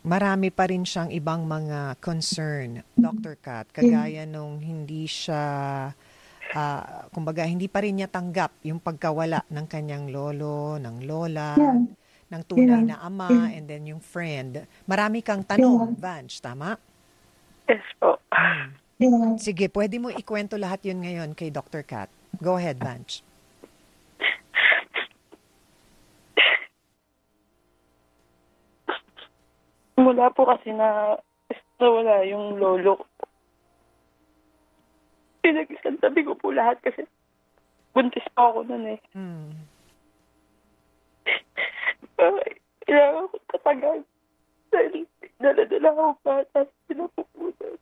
marami pa rin siyang ibang mga concern, Dr. Kat, kagaya nung hindi siya, kumbaga, hindi pa rin niya tanggap yung pagkawala ng kanyang lolo, ng lola, Yeah, ng tunay yeah, na yeah, ama, and then yung friend. Marami kang yeah, tanong, Vange, tama? Yes po. Hmm. yeah. Sige, pwede mo ikwento lahat yun ngayon kay Dr. Kat. Go ahead, Vange. Mula po kasi na nawala yung lolo ko. Pinag-isantabi ko po lahat kasi buntis pa ako nun eh. Hmm. Kailangan ko tatagal. Dahil dala-dala ako bata sa pinapupunan.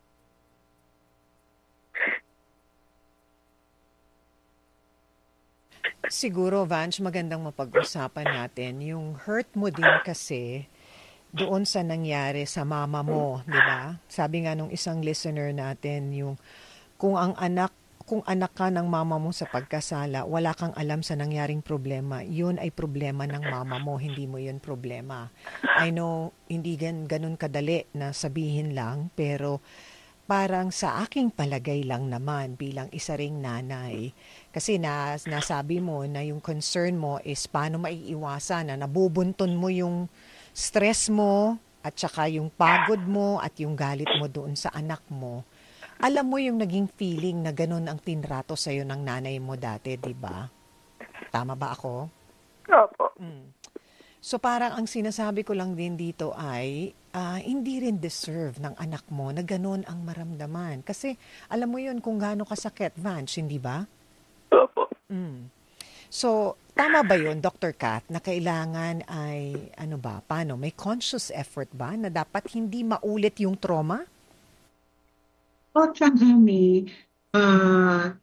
Siguro, Vange, magandang mapag-usapan natin. Yung hurt mo din kasi doon sa nangyari sa mama mo, di ba? Sabi nga nung isang listener natin, yung kung anak ka ng mama mo sa pagkasala, wala kang alam sa nangyaring problema. Yun ay problema ng mama mo, hindi mo yun problema. I know, hindi ganun kadali na sabihin lang, pero parang sa aking palagay lang naman bilang isa ring nanay, kasi nasabi mo na yung concern mo is paano maiiwasan na nabubunton mo yung stress mo at saka yung pagod mo at yung galit mo doon sa anak mo. Alam mo yung naging feeling na ganun ang tinrato sa'yo ng nanay mo dati, di ba? Tama ba ako? Opo. Mm. So parang ang sinasabi ko lang din dito ay hindi rin deserve ng anak mo na ganun ang maramdaman. Kasi alam mo yun kung gaano kasakit, Vance, hindi ba? Opo. Mm. So, tama ba yun, Dr. Kat, na kailangan ay, ano ba, paano, may conscious effort ba na dapat hindi maulit yung trauma? Tsaka may, uh,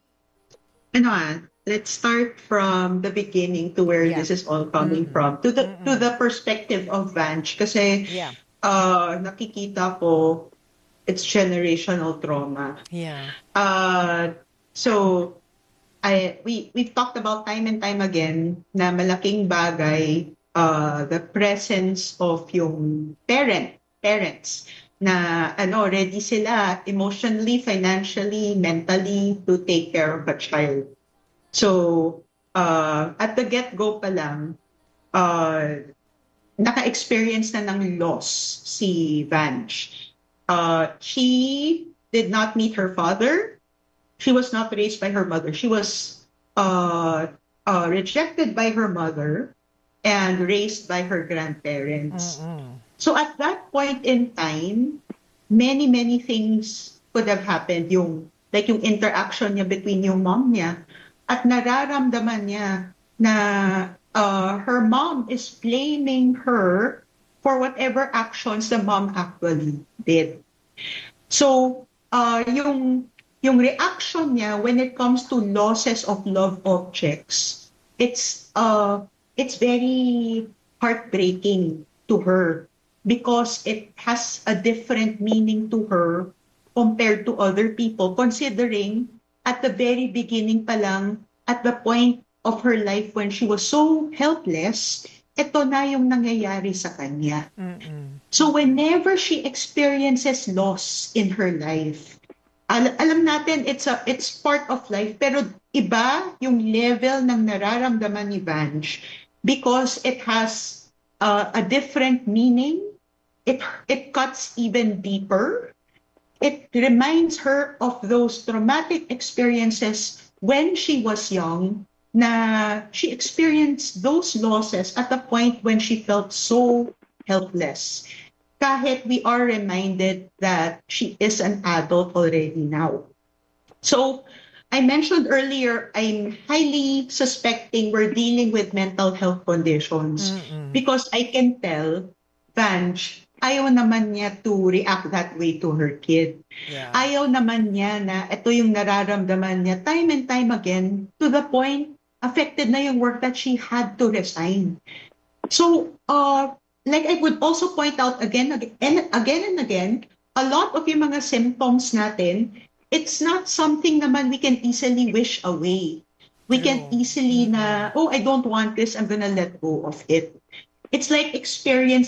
let's start from the beginning to where Yeah. this is all coming Mm-mm. from. To Mm-mm. the perspective of Vanch. Kasi Yeah. nakikita ko, it's generational trauma. Yeah. So, we've talked about time and time again na malaking bagay the presence of yung parents na ready sila emotionally, financially, mentally to take care of a child. So, at the get-go pa lang, naka-experience na ng loss si Vange. She did not meet her father. She was not raised by her mother. She was rejected by her mother and raised by her grandparents. Mm-mm. So at that point in time, many things could have happened. Yung interaction niya between yung mom niya at nararamdaman niya na her mom is blaming her for whatever actions the mom actually did. So yung reaction niya when it comes to losses of loved objects, it's very heartbreaking to her because it has a different meaning to her compared to other people, considering at the very beginning pa lang, at the point of her life when she was so helpless, ito na yung nangyayari sa kanya. Mm-mm. So whenever she experiences loss in her life, alam natin it's part of life, pero iba yung level ng nararamdaman ni Vange because it has a different meaning. It cuts even deeper. It reminds her of those traumatic experiences when she was young, na she experienced those losses at the point when she felt so helpless. Kahit we are reminded that she is an adult already now. So, I mentioned earlier, I'm highly suspecting we're dealing with mental health conditions because I can tell Vange, ayaw naman niya to react that way to her kid. Yeah. Ayaw naman niya na ito yung nararamdaman niya time and time again to the point affected na yung work that she had to resign. So, like I would also point out again and again, a lot of yung mga symptoms natin, it's not something naman we can easily wish away. We can easily na, I don't want this, I'm gonna let go of it. It's like experience